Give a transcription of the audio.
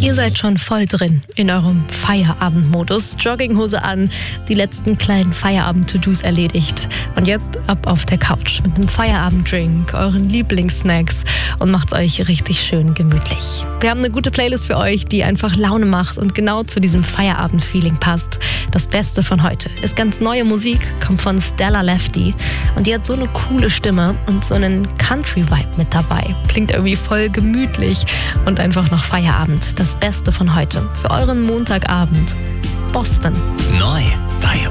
Ihr seid schon voll drin in eurem Feierabendmodus. Jogginghose an, die letzten kleinen Feierabend-To-Dos erledigt. Und jetzt ab auf der Couch mit einem Feierabenddrink, euren Lieblingssnacks und macht's euch richtig schön gemütlich. Wir haben eine gute Playlist für euch, die einfach Laune macht und genau zu diesem Feierabend-Feeling passt. Das Beste von heute ist ganz neue Musik, kommt von Stella Lefty und die hat so eine coole Stimme und so einen Country-Vibe mit dabei. Klingt irgendwie voll gemütlich und einfach nach Feierabend. Das Beste von heute für euren Montagabend. Boston. Neu bei